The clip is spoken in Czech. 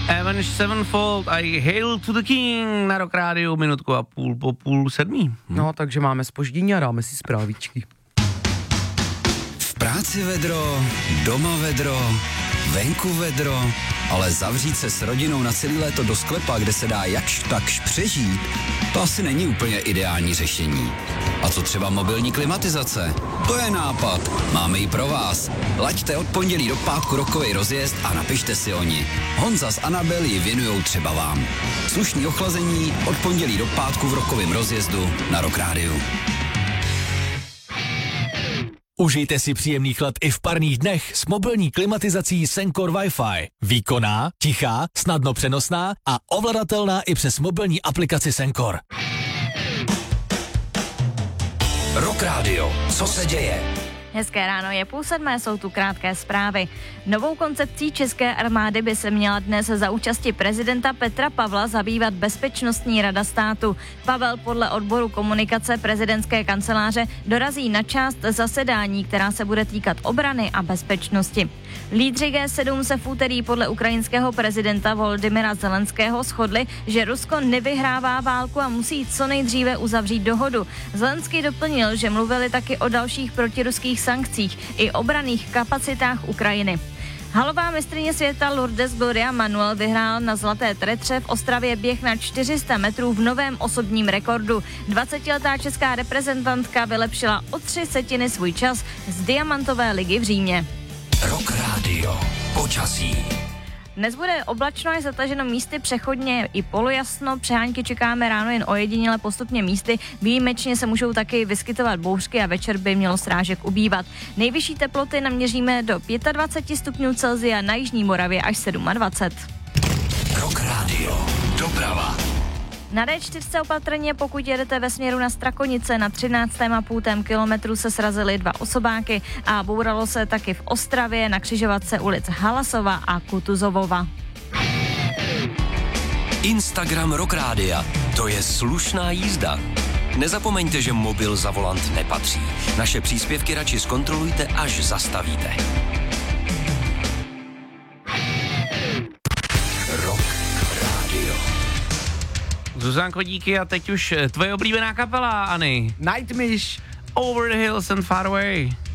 Avenged Sevenfold a Hail to the King na Rock Rádiu, minutku a půl po 6:30. No, takže máme zpoždění a dáme si zprávičky. V práci vedro, doma vedro, venku vedro, ale zavřít se s rodinou na celý léto do sklepa, kde se dá jakž takž přežít, to asi není úplně ideální řešení. A co třeba mobilní klimatizace? To je nápad. Máme ji pro vás. Laďte od pondělí do pátku rokový rozjezd a napište si o ní. Honza s Anabel ji věnujou třeba vám. Slušný ochlazení od pondělí do pátku v rokovém rozjezdu na Rock Rádiu. Užijte si příjemný chlad i v parních dnech s mobilní klimatizací Sencor Wi-Fi. Výkonná, tichá, snadno přenosná a ovladatelná i přes mobilní aplikaci Sencor. Rock Radio. Co se děje? Hezké ráno, je 6:30, jsou tu krátké zprávy. Novou koncepcí české armády by se měla dnes za účasti prezidenta Petra Pavla zabývat Bezpečnostní rada státu. Pavel podle odboru komunikace prezidentské kanceláře dorazí na část zasedání, která se bude týkat obrany a bezpečnosti. Lídři G7 se v úterý podle ukrajinského prezidenta Volodymyra Zelenského shodli, že Rusko nevyhrává válku a musí co nejdříve uzavřít dohodu. Zelenský doplnil, že mluvili taky o dalších protiruských sankcích i obranných kapacitách Ukrajiny. Halová mistryně světa Lourdes Gloria Manuel vyhrála na Zlaté Tetře v Ostravě běh na 400 metrů v novém osobním rekordu. 20letá česká reprezentantka vylepšila o 3/3 svůj čas z diamantové ligy v Římě. Rock Radio. Počasí. Dnes bude oblačno a zataženo místy přechodně i polojasno. Přehánky čekáme ráno jen ojediněle postupně místy. Výjimečně se můžou taky vyskytovat bouřky a večer by mělo srážek ubývat. Nejvyšší teploty naměříme do 25 stupňů Celsia, na jižní Moravě až 27. Rock Radio. Doprava. Na D4 opatrně, pokud jedete ve směru na Strakonice, na 13,5 kilometru se srazily 2 osobáky a bouralo se taky v Ostravě na křižovatce ulic Halasova a Kutuzovova. Instagram Rock Rádia. To je slušná jízda. Nezapomeňte, že mobil za volant nepatří. Naše příspěvky radši zkontrolujte, až zastavíte. Rock Radio. Zuzánko, díky a teď už tvoje oblíbená kapela, Ani. Nightwish. Over the Hills and Far Away.